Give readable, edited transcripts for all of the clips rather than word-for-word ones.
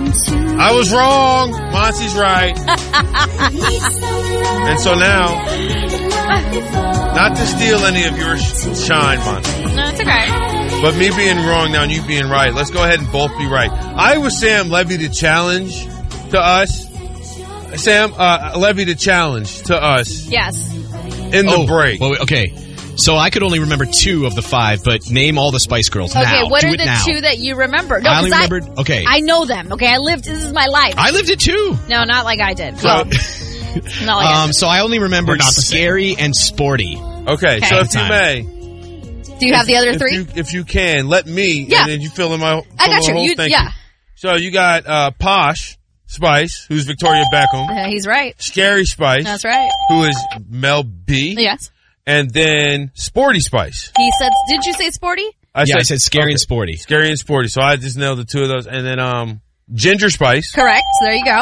I was wrong. Monty's right. And so now, not to steal any of your shine, Monty. No, it's okay. But me being wrong now and you being right, let's go ahead and both be right. Iowa Sam levied a challenge to us. Sam levied a challenge to us. Yes. In the break. Well, okay. So I could only remember 2 of the 5, but name all the Spice Girls now. Okay, what Do are it the now. 2 that you remember? No, I only remembered. Okay. I know them. Okay, this is my life. I lived it too. No, not like I did. So, Not like I did. So I only remembered Scary and Sporty. Okay, so if you may. Do you have the other 3? If you can, let me. Yeah. And then you fill in my. I got the whole you. thing. Yeah. So you got Posh Spice, who's Victoria Beckham. He's right. Scary Spice. That's right. Who is Mel B. Yes. And then Sporty Spice. He said, did you say Sporty? I said Scary and Sporty. Scary and Sporty. So I just nailed the 2 of those. And then Ginger Spice. Correct. So there you go.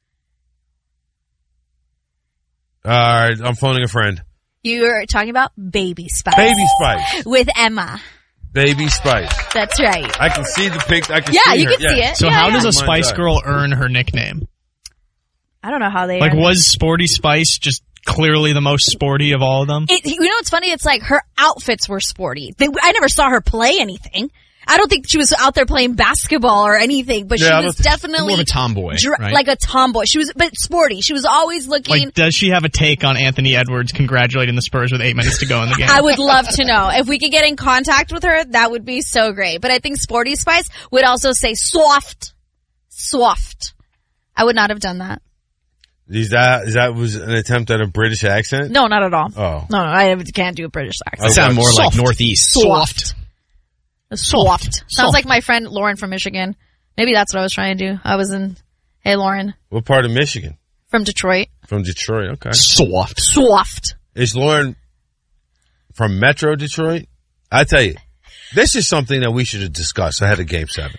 All right, I'm phoning a friend. You're talking about Baby Spice. Baby Spice. With Emma. Baby Spice. That's right. I can see the picture. I can Yeah, see you her. can see it. So Yeah, how yeah. does a Spice Girl earn her nickname? I don't know how they Like, earned it. was Sporty Spice just clearly the most sporty of all of them? You know what's funny? It's like her outfits were sporty. I never saw her play anything. I don't think she was out there playing basketball or anything, but she was definitely more of a tomboy, right? like a tomboy. She was, but sporty. She was always looking. Like, does she have a take on Anthony Edwards congratulating the Spurs with 8 minutes to go in the game? I would love to know. If we could get in contact with her, that would be so great. But I think Sporty Spice would also say soft. I would not have done that. Is that was an attempt at a British accent? No, not at all. Oh. No, I can't do a British accent. It sounded more like Northeast. Soft. Sounds like my friend Lauren from Michigan. Maybe that's what I was trying to do. I was in, hey Lauren. What part of Michigan? From Detroit. From Detroit, okay. Soft. Is Lauren from Metro Detroit? I tell you, this is something that we should have discussed ahead of Game 7.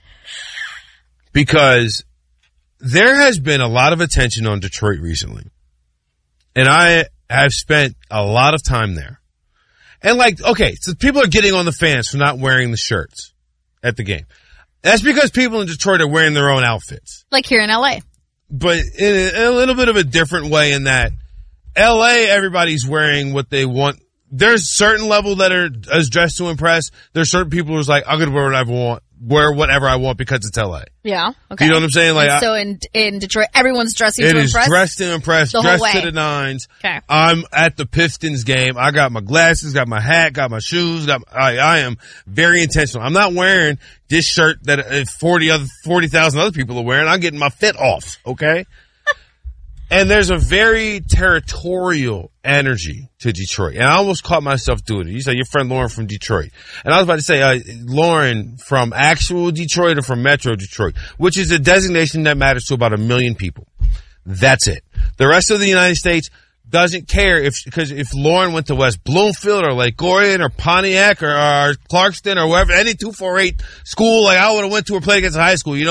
Because there has been a lot of attention on Detroit recently. And I have spent a lot of time there. And okay, so people are getting on the fans for not wearing the shirts at the game. That's because people in Detroit are wearing their own outfits. Like here in LA. But in a little bit of a different way in that LA, everybody's wearing what they want. There's certain level that are as dressed to impress. There's certain people who's like, I'm going to wear whatever I want because it's LA. Yeah. Okay. You know what I'm saying? Like, so in Detroit, everyone's dressing to impress? It is dressed to impress, the whole dressed way. to the nines. Okay. I'm at the Pistons game. I got my glasses, got my hat, got my shoes. I am very intentional. I'm not wearing this shirt that 40,000 other people are wearing. I'm getting my fit off. Okay. And there's a very territorial energy to Detroit. And I almost caught myself doing it. You said your friend Lauren from Detroit. And I was about to say, Lauren from actual Detroit or from Metro Detroit, which is a designation that matters to about 1 million people. That's it. The rest of the United States doesn't care because if Lauren went to West Bloomfield or Lake Orion or Pontiac or Clarkston or wherever, any 248 school, like I would have went to or played against a high school, you know,